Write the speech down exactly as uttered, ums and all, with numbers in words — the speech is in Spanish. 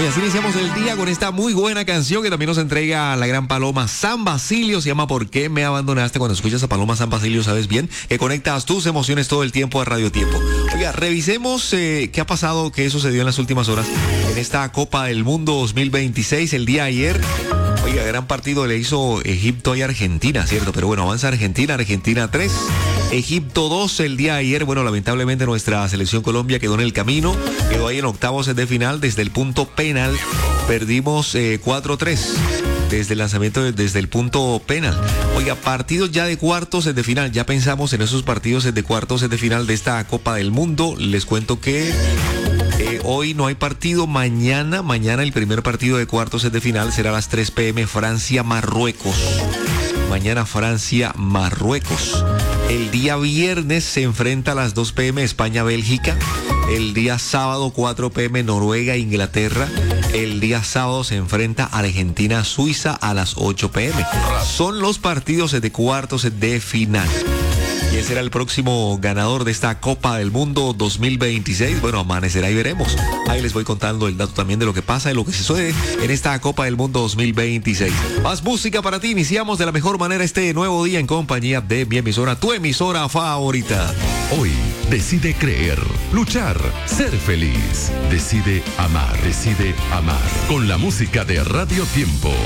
Y así iniciamos el día con esta muy buena canción que también nos entrega la gran Paloma San Basilio. Se llama ¿Por qué me abandonaste? Cuando escuchas a Paloma San Basilio sabes bien que conectas tus emociones todo el tiempo a Radio Tiempo. Oiga, revisemos eh, qué ha pasado, qué sucedió en las últimas horas en esta Copa del Mundo dos mil veintiséis. El día de ayer, oiga, gran partido le hizo Egipto y Argentina, ¿cierto? Pero bueno, avanza Argentina, Argentina tres, Egipto dos. El día de ayer, bueno, lamentablemente nuestra selección Colombia quedó en el camino, quedó ahí en octavos de final. Desde el punto penal perdimos eh, cuatro tres. Desde el lanzamiento, desde el punto penal. Oiga, partidos ya de cuartos de final. Ya pensamos en esos partidos de cuartos de final de esta Copa del Mundo. Les cuento que eh, hoy no hay partido. Mañana, mañana el primer partido de cuartos de final será a las tres pe eme, Francia-Marruecos. Mañana Francia-Marruecos. El día viernes se enfrenta a las dos pe eme España-Bélgica. El día sábado cuatro pe eme Noruega-Inglaterra. El día sábado se enfrenta Argentina-Suiza a las ocho pe eme. Son los partidos de cuartos de final. ¿Quién será el próximo ganador de esta Copa del Mundo dos mil veintiséis? Bueno, amanecerá y veremos. Ahí les voy contando el dato también de lo que pasa y lo que se sucede en esta Copa del Mundo dos mil veintiséis. Más música para ti. Iniciamos de la mejor manera este nuevo día en compañía de mi emisora, tu emisora favorita. Hoy decide creer, luchar, ser feliz. Decide amar, decide amar. Con la música de Radio Tiempo.